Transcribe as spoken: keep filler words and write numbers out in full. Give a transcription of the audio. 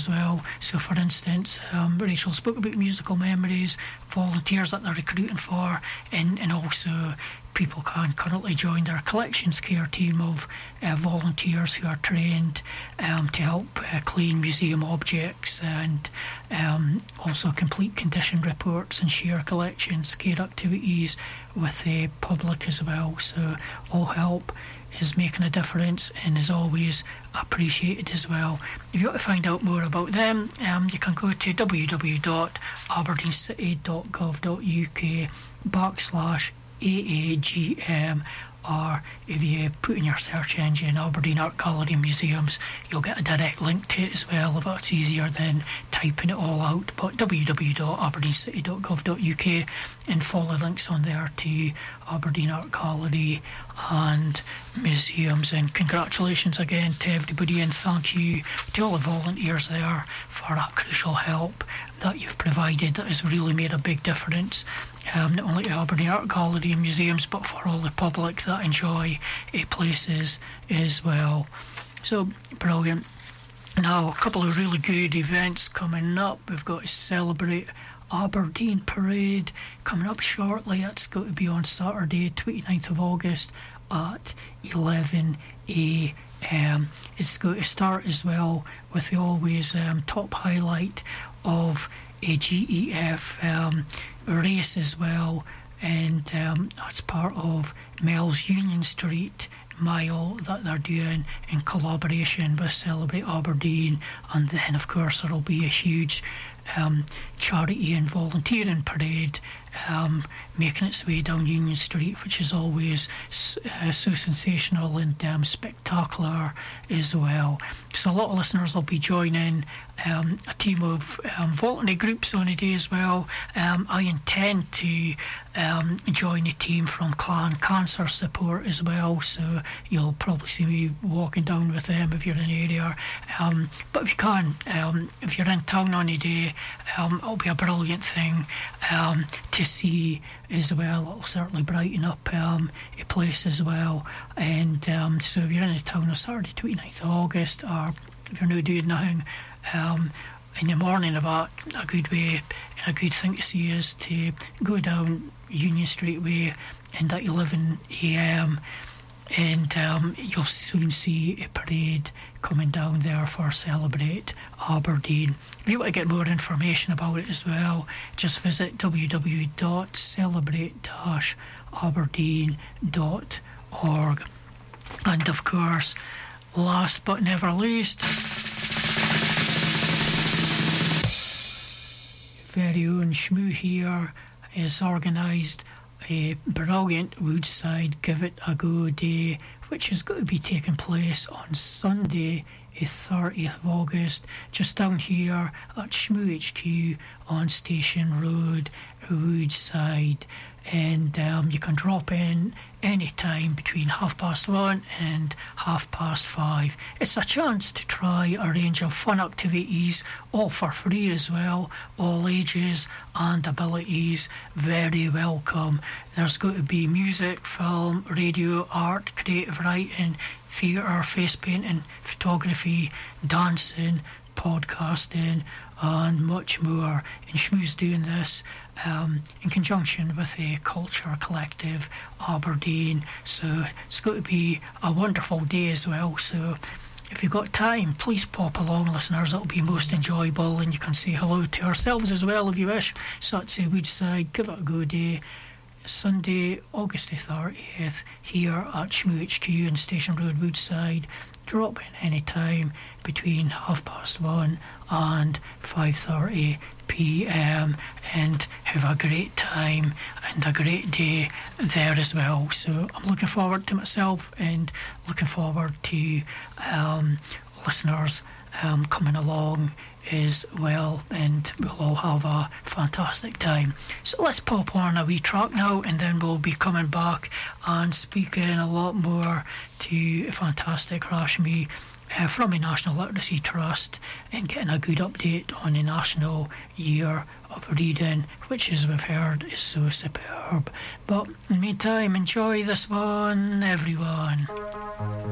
as well. So for instance, um, Rachel spoke about musical memories, volunteers that they're recruiting for, and, and also people can currently join their collections care team of uh, volunteers who are trained um, to help uh, clean museum objects and um, also complete condition reports and share collections care activities with the public as well. So all help is making a difference and is always appreciated as well. If you want to find out more about them, um, you can go to w w w dot aberdeen city dot gov dot u k backslash A A G M, or if you put in your search engine Aberdeen Art Gallery Museums, you'll get a direct link to it as well if it's easier than typing it all out. But w w w dot aberdeen city dot gov dot u k, and follow links on there to Aberdeen Art Gallery and museums. And congratulations again to everybody, and thank you to all the volunteers there for that crucial help that you've provided. That has really made a big difference, um, not only to Aberdeen Art Gallery and museums, but for all the public that enjoy uh, places as well. So brilliant. Now a couple of really good events coming up. We've got to Celebrate Aberdeen Parade coming up shortly. That's going to be on Saturday twenty-ninth of August at eleven a m. It's going to start as well with the always um, top highlight of a G E F um, race as well, and um, that's part of Mel's Union Street Mile that they're doing in collaboration with Celebrate Aberdeen. And then of course there'll be a huge um, charity and volunteering parade um, making its way down Union Street, which is always uh, so sensational and um, spectacular as well. So a lot of listeners will be joining um, a team of um, voluntary groups on the day as well. Um, I intend to um, join a team from Clan Cancer Support as well, so you'll probably see me walking down with them if you're in the area. Um, but if you can, um, if you're in town on the day, um, it'll be a brilliant thing um, to see as well. It'll certainly brighten up um, a place as well. And um, so if you're in the town on Saturday twenty-ninth of August, or if you're not doing nothing um, in the morning of that, a good way and a good thing to see is to go down Union Street Way and at eleven a m, and um, you'll soon see a parade coming down there for Celebrate Aberdeen. If you want to get more information about it as well, just visit w w w dot celebrate dash aberdeen dot org. And of course, last but never least, very own Shmoo here has organised a brilliant Woodside Give It a Go Day, which is going to be taking place on Sunday the thirtieth of August, just down here at Shmoo H Q on Station Road, Woodside. And um, you can drop in any time between half past one and half past five. It's a chance to try a range of fun activities, all for free as well, all ages and abilities very welcome. There's going to be music, film, radio, art, creative writing, theatre, face painting, photography, dancing, podcasting and much more. And Shmoo's doing this um, in conjunction with the Culture Collective Aberdeen, so it's going to be a wonderful day as well. So if you've got time, please pop along, listeners. It'll be most enjoyable, and you can say hello to ourselves as well if you wish. So it's a Woodside Give It a Go Day, Sunday, August the thirtieth, here at Shmoo H Q in Station Road, Woodside. Drop in any time between half past one and five thirty p m and have a great time and a great day there as well. So I'm looking forward to myself and looking forward to um, listeners um, coming along as well, and we'll all have a fantastic time. So let's pop on a wee track now, and then we'll be coming back and speaking a lot more to fantastic Rashmi uh, from the National Literacy Trust, and getting a good update on the National Year of Reading, which, as we've heard, is so superb. But in the meantime, enjoy this one, everyone.